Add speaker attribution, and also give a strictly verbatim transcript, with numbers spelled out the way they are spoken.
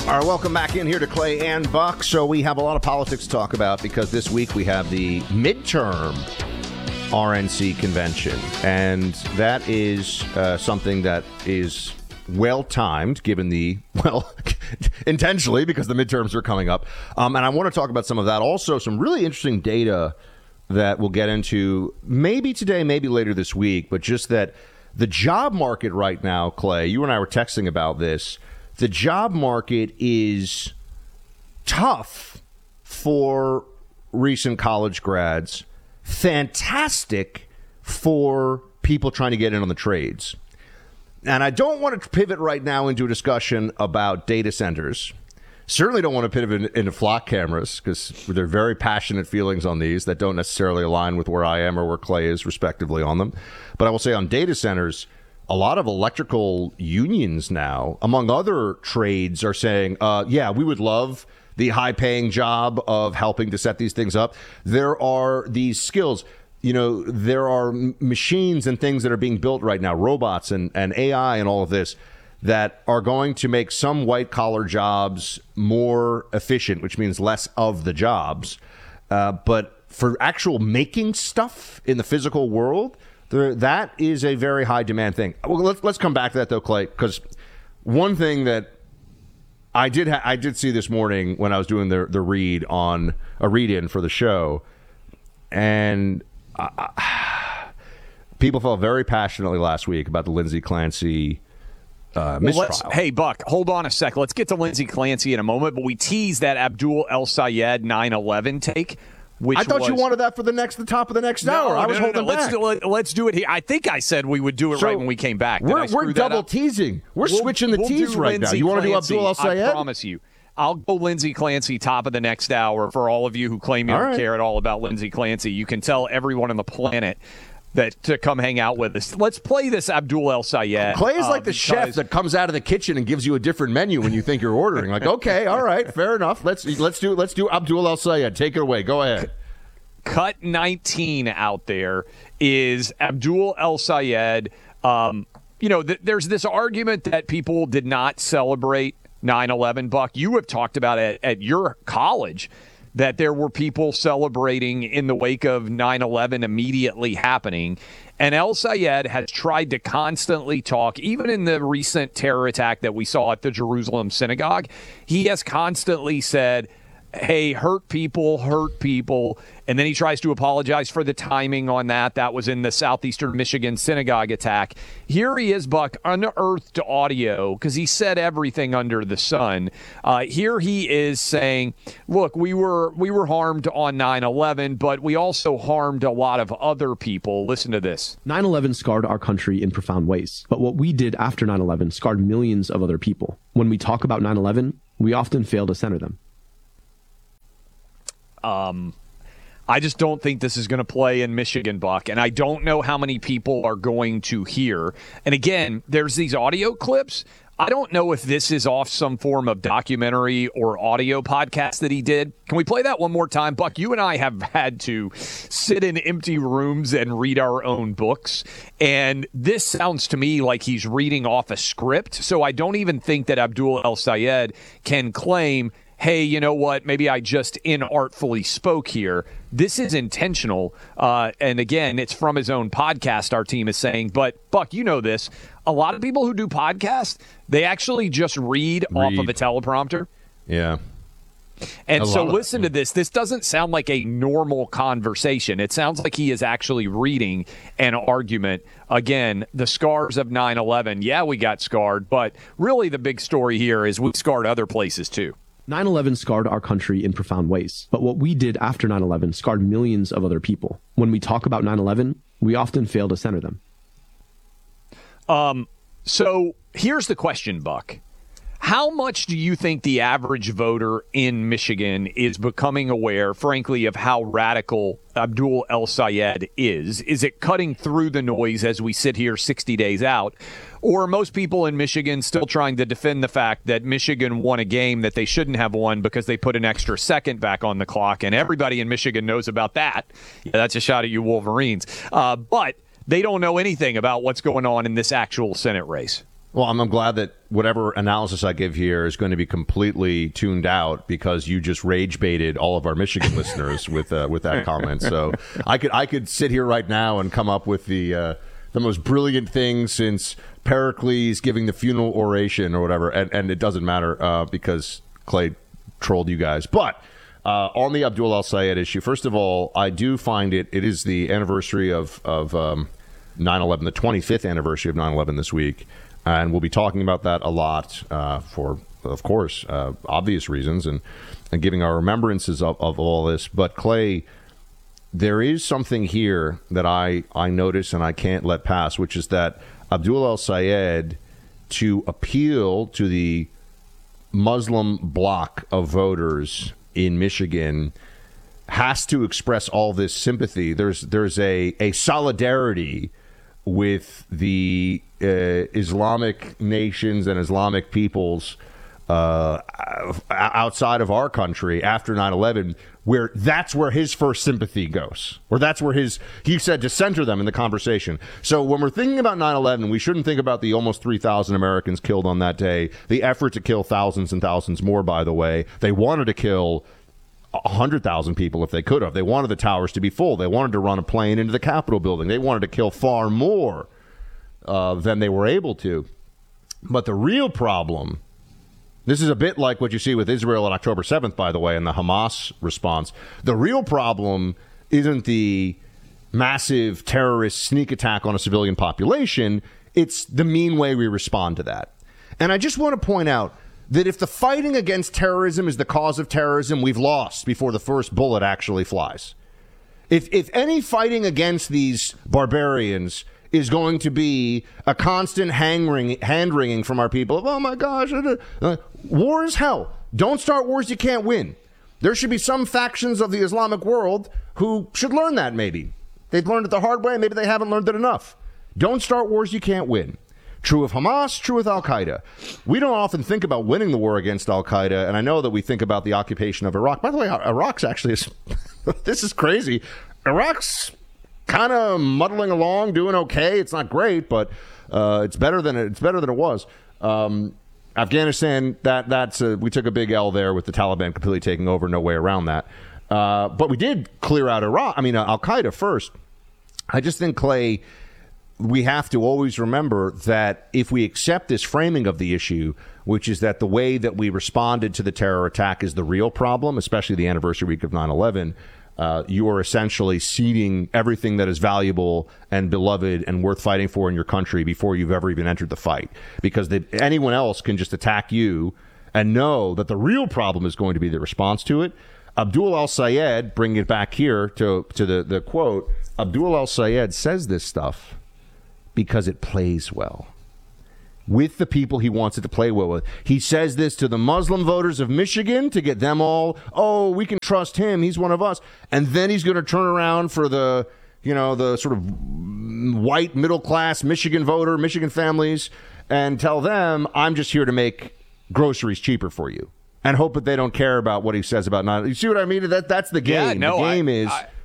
Speaker 1: All right, welcome back in here to Clay and Buck. So we have a lot of politics to talk about because this week we have the midterm R N C convention. And that is uh, something that is well-timed, given the, well, intentionally, because the midterms are coming up. Um, and I want to talk about some of that. Also, some really interesting data that we'll get into maybe today, maybe later this week, but just that the job market right now, Clay, you and I were texting about this. The job market is tough for recent college grads, fantastic for people trying to get in on the trades. And I don't want to pivot right now into a discussion about data centers. Certainly don't want to pivot into flock cameras because there are very passionate feelings on these that don't necessarily align with where I am or where Clay is, respectively, on them. But I will say on data centers, a lot of electrical unions now, among other trades, are saying, uh, yeah, we would love the high-paying job of helping to set these things up. There are these skills. You know, there are m- machines and things that are being built right now, robots and, and A I and all of this, that are going to make some white-collar jobs more efficient, which means less of the jobs. Uh, but for actual making stuff in the physical world, there, that is a very high-demand thing. Well, let's, let's come back to that, though, Clay, because one thing that I did ha- I did see this morning when I was doing the, the read on a read-in for the show, and I, people felt very passionately last week about the Lindsey Clancy Uh,
Speaker 2: well, hey, Buck, hold on a sec. Let's get to Lindsey Clancy in a moment, but we teased that Abdul El-Sayed nine eleven take. Which
Speaker 1: I thought
Speaker 2: was,
Speaker 1: you wanted that for the next, the top of the next
Speaker 2: no,
Speaker 1: hour. I was
Speaker 2: no, no,
Speaker 1: holding
Speaker 2: no.
Speaker 1: back.
Speaker 2: Let's do, let, let's do it here. I think I said we would do it
Speaker 1: so
Speaker 2: right when we came back. Did
Speaker 1: we're
Speaker 2: I screw
Speaker 1: we're
Speaker 2: that
Speaker 1: double
Speaker 2: up?
Speaker 1: teasing. We're
Speaker 2: we'll,
Speaker 1: switching the
Speaker 2: we'll
Speaker 1: tease right
Speaker 2: Lindsey
Speaker 1: now. You want to do
Speaker 2: Clancy,
Speaker 1: Abdul El-Sayed?
Speaker 2: I promise you. I'll go Lindsey Clancy top of the next hour for all of you who claim you
Speaker 1: all
Speaker 2: don't
Speaker 1: right.
Speaker 2: care at all about Lindsey Clancy. You can tell everyone on the planet that to come hang out with us. Let's play this Abdul El-Sayed.
Speaker 1: Clay is
Speaker 2: uh,
Speaker 1: like the chef that comes out of the kitchen and gives you a different menu when you think you're ordering. Like, okay, all right, fair enough. Let's let's do let's do Abdul El-Sayed. Take it away. Go ahead.
Speaker 2: Cut nineteen out there is Abdul El-Sayed. Um, you know, th- there's this argument that people did not celebrate nine eleven, Buck. You have talked about it at your college that there were people celebrating in the wake of nine eleven immediately happening. And El-Sayed has tried to constantly talk, even in the recent terror attack that we saw at the Jerusalem synagogue, he has constantly said, hey, hurt people, hurt people. And then he tries to apologize for the timing on that. That was in the southeastern Michigan synagogue attack. Here he is, Buck, unearthed audio, because he said everything under the sun. Uh, here he is saying, look, we were we were harmed on nine eleven, but we also harmed a lot of other people. Listen to this.
Speaker 3: nine eleven scarred our country in profound ways. But what we did after nine eleven scarred millions of other people. When we talk about nine eleven, we often fail to center them.
Speaker 2: Um, I just don't think this is going to play in Michigan, Buck, and I don't know how many people are going to hear. And again, there's these audio clips. I don't know if this is off some form of documentary or audio podcast that he did. Can we play that one more time? Buck, you and I have had to sit in empty rooms and read our own books, and this sounds to me like he's reading off a script, so I don't even think that Abdul El-Sayed can claim, hey, you know what, maybe I just inartfully spoke here. This is intentional. Uh, and again, it's from his own podcast, our team is saying. But, Buck, you know this. A lot of people who do podcasts, they actually just read, read. off of a teleprompter.
Speaker 1: Yeah.
Speaker 2: And
Speaker 1: a
Speaker 2: so
Speaker 1: of,
Speaker 2: listen to this. This doesn't sound like a normal conversation. It sounds like he is actually reading an argument. Again, the scars of nine eleven. Yeah, we got scarred. But really the big story here is we scarred other places too.
Speaker 3: nine eleven scarred our country in profound ways. But what we did after nine eleven scarred millions of other people. When we talk about nine eleven, we often fail to center them.
Speaker 2: Um. So here's the question, Buck. How much do you think the average voter in Michigan is becoming aware, frankly, of how radical Abdul El-Sayed is? Is it cutting through the noise as we sit here sixty days out? Or are most people in Michigan still trying to defend the fact that Michigan won a game that they shouldn't have won because they put an extra second back on the clock? And everybody in Michigan knows about that. Yeah, that's a shot at you Wolverines. Uh, but they don't know anything about what's going on in this actual Senate race.
Speaker 1: Well, I'm, I'm glad that whatever analysis I give here is going to be completely tuned out because you just rage baited all of our Michigan listeners with uh, with that comment. So I could I could sit here right now and come up with the uh, the most brilliant thing since Pericles giving the funeral oration or whatever, and, and it doesn't matter uh, because Clay trolled you guys. But uh, on the Abdul El-Sayed issue, first of all, I do find it it is the anniversary of of um, nine eleven, the twenty-fifth anniversary of nine eleven this week. And we'll be talking about that a lot uh, for, of course, uh, obvious reasons and, and giving our remembrances of, of all this. But, Clay, there is something here that I, I notice and I can't let pass, which is that Abdul El-Sayed, to appeal to the Muslim bloc of voters in Michigan, has to express all this sympathy. There's, there's a, a solidarity with the uh, Islamic nations and Islamic peoples uh, outside of our country after nine eleven, where that's where his first sympathy goes, or that's where his, he said to center them in the conversation. So when we're thinking about nine eleven, we shouldn't think about the almost three thousand Americans killed on that day, the effort to kill thousands and thousands more, by the way. They wanted to kill one hundred thousand people if they could have. They wanted the towers to be full. They wanted to run a plane into the Capitol building. They wanted to kill far more uh, than they were able to. But the real problem, this is a bit like what you see with Israel on October seventh, by the way, and the Hamas response. The real problem isn't the massive terrorist sneak attack on a civilian population. It's the mean way we respond to that. And I just want to point out that if the fighting against terrorism is the cause of terrorism, we've lost before the first bullet actually flies. If if any fighting against these barbarians is going to be a constant hand-wringing, hand-wringing from our people of, oh my gosh, uh, war is hell. Don't start wars you can't win. There should be some factions of the Islamic world who should learn that maybe. They've learned it the hard way, maybe they haven't learned it enough. Don't start wars you can't win. True of Hamas, true with Al-Qaeda. We don't often think about winning the war against Al-Qaeda, and I know that we think about the occupation of Iraq. By the way, Iraq's actually, is, this is crazy. Iraq's kind of muddling along, doing okay. It's not great, but uh, it's better than it, it's better than it was. Um, Afghanistan, that that's a, we took a big L there with the Taliban completely taking over. No way around that. Uh, but we did clear out Iraq. I mean, uh, Al-Qaeda first. I just think, Clay, we have to always remember that if we accept this framing of the issue, which is that the way that we responded to the terror attack is the real problem, especially the anniversary week of nine eleven, uh, you are essentially ceding everything that is valuable and beloved and worth fighting for in your country before you've ever even entered the fight. Because the, anyone else can just attack you and know that the real problem is going to be the response to it. Abdul El-Sayed, bringing it back here to, to the, the quote, Abdul El-Sayed says this stuff because it plays well with the people he wants it to play well with. He says this to the Muslim voters of Michigan to get them all, oh, we can trust him, he's one of us. And then he's going to turn around for the, you know, the sort of white middle-class Michigan voter, Michigan families, and tell them, I'm just here to make groceries cheaper for you. And hope that they don't care about what he says about nine. You see what I mean? That That's the game.
Speaker 2: Yeah, no,
Speaker 1: the game
Speaker 2: I,
Speaker 1: is...
Speaker 2: I,